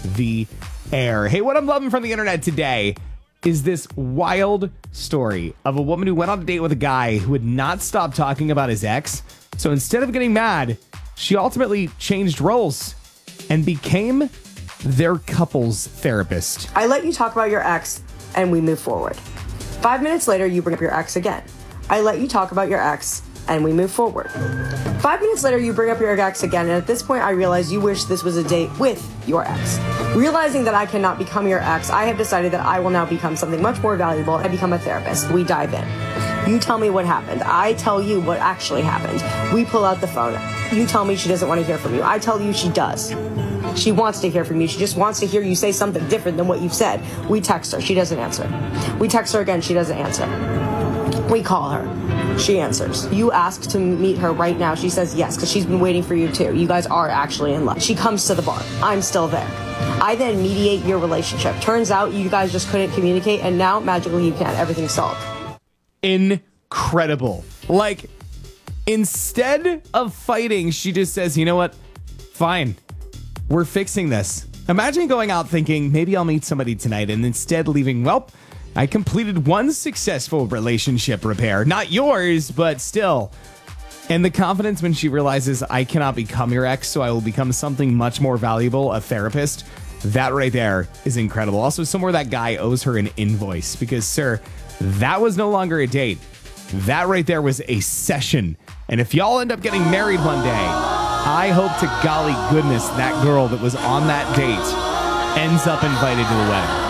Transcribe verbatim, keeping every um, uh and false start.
the air. Hey, what I'm loving from the internet today is this wild story of a woman who went on a date with a guy who would not stop talking about his ex. So instead of getting mad, she ultimately changed roles and became their couples therapist. I let you talk about your ex and we move forward. Five minutes later, you bring up your ex again. I let you talk about your ex and we move forward. Five minutes later, you bring up your ex again, and at this point, I realize you wish this was a date with your ex. Realizing that I cannot become your ex, I have decided that I will now become something much more valuable and become a therapist. We dive in. You tell me what happened. I tell you what actually happened. We pull out the phone. You tell me she doesn't want to hear from you. I tell you she does. She wants to hear from you. She just wants to hear you say something different than what you've said. We text her. She doesn't answer. We text her again. She doesn't answer. We call her. She answers. You ask to meet her right now. She says yes, because she's been waiting for you too. You guys are actually in love. She comes to the bar. I'm still there. I then mediate your relationship. Turns out you guys just couldn't communicate, and now magically you can. Everything's solved. Incredible. Like, instead of fighting, she just says, you know what? Fine. We're fixing this. Imagine going out thinking, maybe I'll meet somebody tonight, and instead leaving, well, I completed one successful relationship repair. Not yours, but still. And the confidence when she realizes I cannot become your ex, so I will become something much more valuable, a therapist. That right there is incredible. Also, somewhere that guy owes her an invoice because, sir, that was no longer a date. That right there was a session. And if y'all end up getting married one day, I hope to golly goodness that girl that was on that date ends up invited to the wedding.